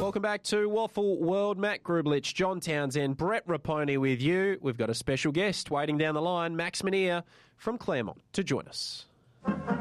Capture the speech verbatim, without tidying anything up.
Welcome back to Waffle World. Matt Grublich, John Townsend, Brett Raponi with you. We've got a special guest waiting down the line, Max Minier from Claremont, to join us.